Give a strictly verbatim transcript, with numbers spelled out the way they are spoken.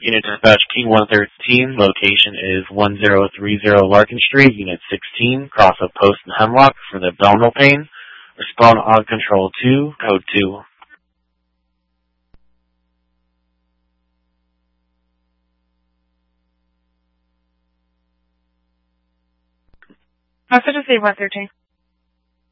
Unit Dispatch King one thirteen, location is one zero three zero Larkin Street, Unit sixteen, cross of Post and Hemlock for the abdominal pain. Respond on Control two, Code two. Message is A one thirteen.